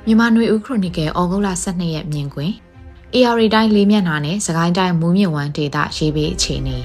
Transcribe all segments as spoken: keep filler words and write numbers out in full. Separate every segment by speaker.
Speaker 1: မြန်မာနွေဦးခရိုနီကယ်ဩဂုတ်လဆယ့်နှစ်ရက်မြင်ကွင်း အေအာရီတိုင်းလေးမျက်နှာနဲ့စကိုင်းတိုင်းမူးမြင့်ဝမ်းဒေသရေးပေးအခြေအနေ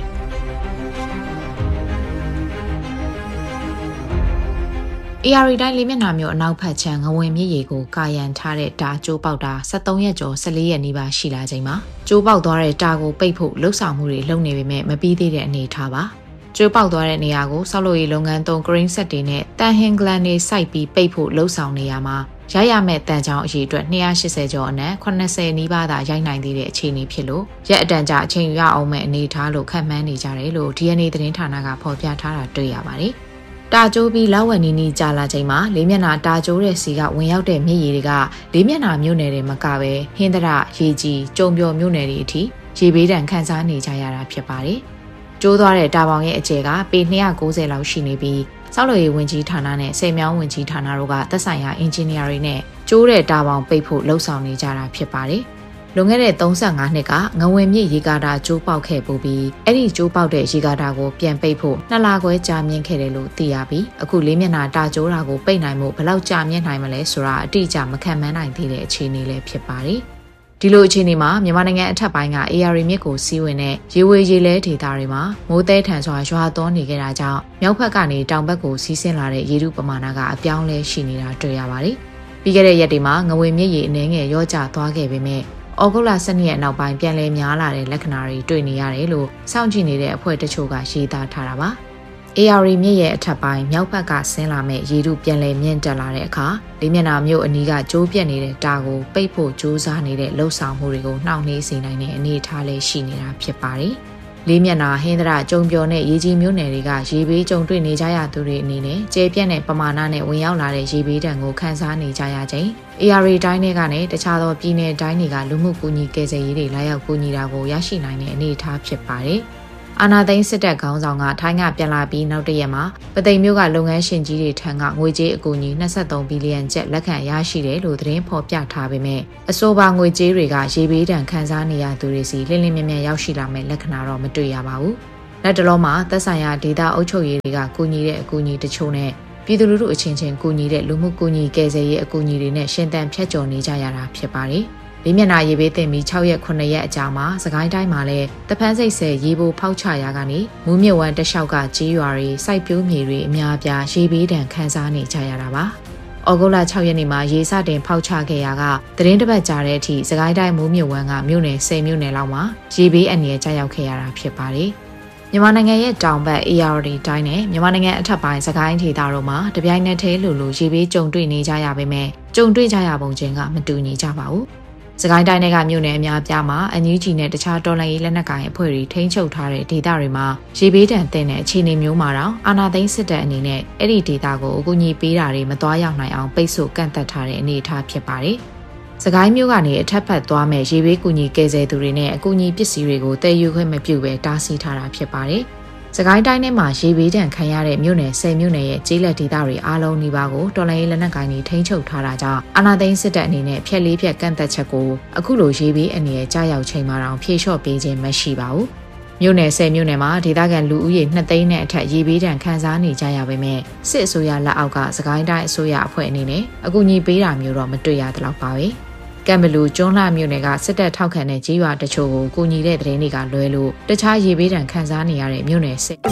Speaker 1: အေအာရီတိုင်းလေးမျက်နှာမျိုးအနောက်ဖက်ခြမ်းငဝင်မြစ်ရေကိုကာယံထားတဲ့တာကျိုးပေါက်တာဆယ်သုံးရက်ကျော်ဆယ်လေးရက်နီးပါးရှိလာချိန်မှာကျိုးပေါက်သွားတဲ့တာကိုပိတ်ဖို့လှုပ်ဆောင်မှုတွေလုပ်နေပေမဲ့မပြီးသေးတဲ့အနေအထားပါကျိုးပေါက်သွားတဲ့နေရာကိုဆောက်လုပ်ရေးလုပ်ငန်းသုံး crane set တွေနဲ့တန်ဟင်ဂလန်တွေစိုက်ပြီးပိတ်ဖို့လှုပ်ဆောင်နေရမှာရရမဲ့တန်ချောင်းအရေးအတွက်နှစ်ရာရှစ်ဆယ်ကျော်အနက်ခုနှစ်ဆယ်နီးပါးသာရိုက်နိုင်သေးတဲ့အခြေအနေဖြစ်လို့ရက်အတန်ကြာအချိန်ရအောင်မဲ့အနေထားလို့ခန့်မှန်းနေကြတယ်လို့ ဒီ အန် အေ သတင်းဌာနကဖော်ပြထားတာတွေ့ရပါတယ်။တာကျိုးပြီးလောက်ဝနီနီကြာလာချိန်မှာလေးမျက်နှာတာကျိုးတဲ့စီကဝင်ရောက်တဲ့မြစ်ရေတွေကလေးမျက်နှာမြို့နယ်တွေမကပဲဟင်းသရရေကြီးကျုံပျော်မြို့နယ်တွေအထိရေဘေးဒဏ်ခံစားနေကြရတာဖြစ်ပါတယ်။ကျိုးသွားတဲ့တာပေါင်ရဲ့အကျယ်ကပေနှစ်ရာကိုးဆယ်လောက်ရှိနေပြီးဆောက်လုပ်ရေးဝန်ကြီးဌာနနဲ့ဆယ်မြောင်းဝန်ကြီးဌာနတို့ကသက်ဆိုင်ရာအင်ဂျင်နီယာတွေနဲ့ကျိုးတဲ့တာပေါင်ပိတ်ဖို့လှုံ့ဆော်နေကြတာဖြစ်ပါတယ်။လွန်ခဲ့တဲ့သုံးဆယ့်ငါးနှစ်ကငဝင်မြစ်ရေကာတာကျိုးပေါက်ခဲ့ပူပြီးအဲ့ဒီကျိုးပေါက်တဲ့ရေကာတာကိုပြန်ပိတ်ဖို့နှစ်လခွဲကြာမြင့်ခဲ့တယ်လို့သိရပြီးအခုလေးမျက်နှာတာကျိုးတာကိုပိတ်နိုင်မှုဘယ်လောက်ကြာမြင့်နိုင်မလဲဆိုတာအတိအကျမခံမှန်းနိုင်သေးတဲ့အခြေအနေလည်းဖြစ်ပါတယ်။ဒီလိုအခြေအနေမှာမြန်မာနိုင်ငံအထက်ပိုင်းက အေအာရီ မြစ်ကိုစီးဝင်တဲ့ရေဝေရေလဲဒေသတွေမှာမိုးသဲထန်စွာရွာသွန်းနေကြတာကြောင့်မြောက်ဘက်ကနေတောင်ဘက်ကိုစီးဆင်းလာတဲ့ရေထုပမာဏကအပြောင်းလဲရှိနေတာတွေ့ရပါတယ်။ပြီးခဲ့တဲ့ရက်တွေမှာငဝင်မြစ်ရေအနှဲငယ်ရောကျသွားခဲ့ပေမဲ့ဩဂုတ်လဆယ့်နှစ်ရက်နောက်ပိုင်းပြန်လည်များလာတဲ့လက္ခဏာတွေတွေ့နေရတယ်လို့စောင့်ကြည့်နေတဲ့အဖွဲ့တချို့ကရေးသားထားတာပါ။ အေအာရီ မြစ်ရဲ့အထက်ပိုင်းမြောက်ဘက်ကဆင်းလာမဲ့ရေထုပြန်လည်မြင့်တက်လာတဲ့အခါလေးမျက်နှာမြို့အနီးကကျိုးပြက်နေတဲ့တာကိုပိတ်ဖို့ကြိုးစားနေတဲ့လှုပ်ဆောင်မှုတွေကိုနှောင့်နှေးစေနိုင်တဲ့အနေအထားလေးရှိနေတာဖြစ်ပါတယ်။လေးမျက်နှာဟင်းသရကျုံပျော်နဲ့ရေကြီးမြို့နယ်တွေကရေဘေးကြုံတွေ့နေကြရသူတွေအနေနဲ့ကျေပြက်တဲ့ပမာဏနဲ့ဝင်ရောက်လာတဲ့ရေဘေးဒဏ်ကိုခန်းစားနေကြရခြင်းအေအာရီတိုင်းတွေကနဲ့တခြားသောပြည်နယ်တိုင်းတွေကလူမှုကူညီကယ်ဆယ်ရေးတွေလာရောက်ကူညီတာကိုရရှိနိုင်တဲ့အနေအထားဖြစ်ပါတယ်။အာနာသိန်းစစ်တပ်ခေါင်းဆောင်ကထိုင်းကပြန်လာပြီးနောက်တရက်မှာပသိမ်မြို့ကလုပ်ငန်းရှင်ကြီးတွေထံကငွေကြေးအကူအညီ၂၃ဘီလီယံကျပ်လက်ခံရရှိတယ်လို့သတင်းဖော်ပြထားပေမဲ့အဆိုပါငွေကြေးတွေကရေဘေးဒဏ်ခံစားနေရသူတွေစီလင်းလင်းမြမြရောက်ရှိလာမဲ့လက္ခဏာတော့မတွေ့ရပါဘူး။လက်တလုံးမှာသက်ဆိုင်ရာဒေသအုပ်ချုပ်ရေးတွေကကူညီတဲ့အကူအညီတချို့နဲ့ပြည်သူလူထုအချင်းချင်းကူညီတဲ့လူမှုကူညီကယ်ဆယ်ရေးအကူအညီတွေနဲ့ရှင်သန်ဖြတ်ကျော်နေကြရတာဖြစ်ပါတယ်။လေးမျက်နှာရေဘေးတင်ပြီး၆ရက်ခုနှစ်ရက်အကြာမှာစကိုင်းတိုင်းမှာလည်းတပန်းစိတ်ဆယ်ရေပိုဖောက်ချရာကနေမူးမြစ်ဝမ်းတလျှောက်ကကြေးရွာတွေစိုက်ပျိုးမြေတွေအများအပြားရေဘေးဒဏ်ခံစားနေကြရတာပါ။ဩဂုတ်လ၆ရက်နေ့မှာရေစတင်ဖောက်ချခဲ့ရာကသတင်းတစ်ပတ်ကြာတဲ့အထိစကိုင်းတိုင်းမူးမြစ်ဝမ်းကမြို့နယ်ဆယ်မြို့နယ်လောက်မှာရေဘေးအန္တရာယ်ကျရောက်ခဲ့ရတာဖြစ်ပါတယ်။မြန်မာနိုင်ငံရဲ့တောင်ဘက်အေအာရီတိုင်းနဲ့မြန်မာနိုင်ငံအထက်ပိုင်းစကိုင်းဒေသတို့မှာတပြိုင်နက်တည်းလိုလိုရေဘေးကြုံတွေ့နေကြရပေမဲ့ကြုံတွေ့ကြရပုံချင်းကမတူညီကြပါဘူး။စကိုင်းတိုင်းကမြို့နယ်အများပြားမှာအန်ယူဂျီနဲ့တခြားတော်လှန်ရေးလက်နက်ကိုင်အဖွဲ့တွေထိန်းချုပ်ထားတဲ့ဒေသတွေမှာရေဘေးဒဏ်သင့်တဲ့အခြေအနေမျိုးမှာတော့အာဏာသိမ်းစစ်တပ်အနေနဲ့အဲ့ဒီဒေသကိုအကူအညီပေးတာတွေမသွားရောက်နိုင်အောင်ပိတ်ဆို့ကန့်သတ်ထားတဲ့အနေအထားဖြစ်ပါတယ်။စကိုင်းမြို့ကနေအထက်ဖက်သွားမဲ့ရေဘေးကူညီကယ်ဆယ်သူတွေနဲ့အကူအညီပစ္စည်းတွေကိုတည်ယူခွင့်မပြုဘဲတားဆီးထားတာဖြစ်ပါတယ်။စကိုင်းတိုင်းထဲမှာရေဘေးဒဏ်ခံရတဲ့မြို့နယ်ဆယ်မြို့နယ်ရဲ့ကျေးလက်ဒေသတွေအားလုံးဒီပါကိုတော်လှန်ရေးလက်နက်ကိုင်တွေထိန်းချုပ်ထားတာကြောင့်အာဏာသိမ်းစစ်တပ်အနေနဲ့ဖျက်လေးဖျက်ကန့်သက်ချက်ကိုအခုလိုရေဘေးအနေနဲ့ကြားရောက်ချိန်မှာတောင်ဖြေလျှော့ပေးခြင်းမရှိပါဘူး။မြို့နယ်ဆယ်မြို့နယ်မှာဒေသခံလူဦးရေနှစ်သိန်းနဲ့အထက်ရေဘေးဒဏ်ခံစားနေကြရပေမဲ့စစ်အစိုးရလက်အောက်ကစကိုင်းတိုင်းအစိုးရအဖွဲ့အနေနဲ့အကူအညီပေးတာမျိုးတော့မတွေ့ရသလောက်ပါပဲ။ကံဘလူကျွန်းလှမြို့နယ်ကစစ်တပ်ထောက်ခံတဲ့ကြေးရွာတချို့ကိုကူညီတဲ့သတင်းတွေကလွဲလို့တခြားရေဘေးဒဏ်ခံစားနေရတဲ့မြို့နယ်စစ်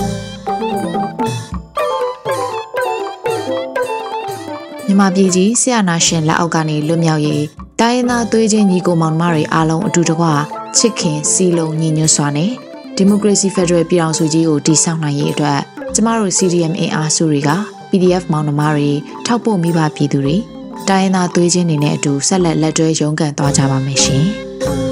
Speaker 1: မြန်မာပြည်ကြီးဆရာနာရှင်လက်အောက်ကနေလွတ်မြောက်ရေးတိုင်းရင်းသားသွေးချင်းညီကိုမောင်နှမတွေအားလုံးအတူတကွချစ်ခင်စီလုံးညီညွတ်စွာနဲ့ဒီမိုကရေစီဖက်ဒရယ်ပြည်ထောင်စုကြီးကိုတည်ဆောက်နိုင်ရေးအတွက်ကျမတို့ စီ ဒီ အမ် အင်အားစုတွေက ပီ ဒီ အက်ဖ် မောင်နှမတွေထောက်ပို့မိဘပြည်သူတွေတိုင်းရင်းသားသွေးချင်းတွေနဲ့အတူဆက်လက်လက်တွဲရုန်းကန်သွားကြပါမယ်ရှင်။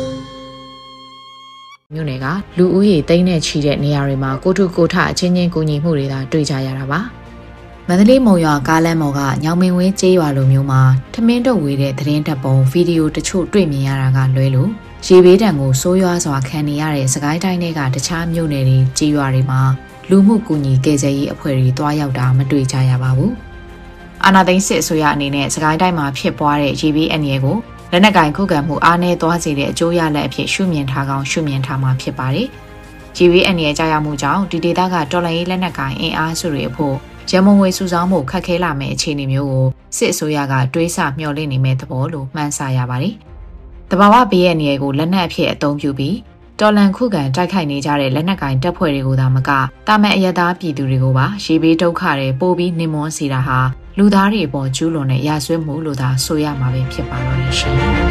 Speaker 1: မြို့နယ်ကလူဦးရေသိန်းနဲ့ချီတဲ့နေရာတွေမှာကိုထုကိုထအချင်းချင်းကူညီမှုတွေသာတွေ့ကြရတာပါ။မန္တလေးမုံရွာကားလမ်းပေါ်ကညောင်မင်းဝင်းကျေးရွာလိုမျိုးမှာထမင်းတုပ်ဝေးတဲ့သတင်းတပ်ပုံဗီဒီယိုတချို့တွေ့မြင်ရတာကလွဲလို့ရေဘေးဒဏ်ကိုဆိုးရွားစွာခံနေရတဲ့စကိုင်းတိုင်းတွေကတခြားမြို့နယ်တွေကျေးရွာတွေမှာလူမှုကူညီကယ်ဆယ်ရေးအဖွဲ့တွေတွားရောက်တာမတွေ့ကြရပါဘူး။အာဏာသိမ်းစစ်အစိုးရအနေနဲ့စကိုင်းတိုင်းမှာဖြစ်ပွားတဲ့ရေဘေးအန္တရာယ်ကိုလက်နက်ကင်ခုခံမှုအားနည်းသွားစေတဲ့အကျိုးရလဒ်အဖြစ်ရှုမြင်ထားကောင်းရှုမြင်ထားမှာဖြစ်ပါတယ်။ရေဘေးအန္တရာယ်ကြာရောက်မှုကြောင့်ဒီဒေသကတော်လှန်ရေးလက်နက်ကင်အင်အားစုတွေအဖို့ရမုံငွေစုဆောင်းမှုခက်ခဲလာမယ့်အခြေအနေမျိုးကိုစစ်အစိုးရကတွေးဆမျှော်လင့်နေမဲ့သဘောလို့မှန်းဆရပါတယ်။တဘာဝဘေးရဲ့နေရာကိုလက်နက်အဖြစ်အသုံးပြုပြီးတော်လန်ခုခံတိုက်ခိုက်နေကြတဲ့လက်နက်ကင်တပ်ဖွဲ့တွေကိုသာမကတာမန်အရသားပြည်သူတွေကိုပါရေဘေးဒုက္ခတွေပို့ပြီးနှိမ်မွန်းစေတာဟာလူသားတွေအပေါ်ကျူးလွန်တဲ့ရာဇဝတ်မှုလို့သာဆိုရမှာပဲဖြစ်ပါတော့ရှင်။